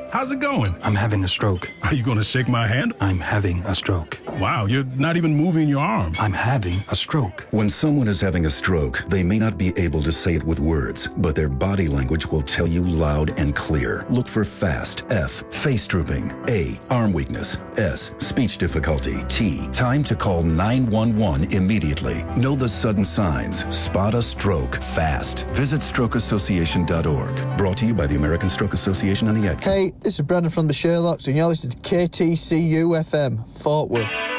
How's it going? I'm having a stroke. Are you going to shake my hand? I'm having a stroke. Wow, you're not even moving your arm. I'm having a stroke. When someone is having a stroke, they may not be able to say it with words, but their body language will tell you loud and clear. Look for FAST. F, face drooping. A, arm weakness. S, speech difficulty. T, time to call 911 immediately. Know the sudden signs. Spot a stroke fast. Visit strokeassociation.org. Brought to you by the American Stroke Association and the Ed. Hey, this is Brandon from the Sherlocks, and you're listening to KTCU FM, Fort Worth.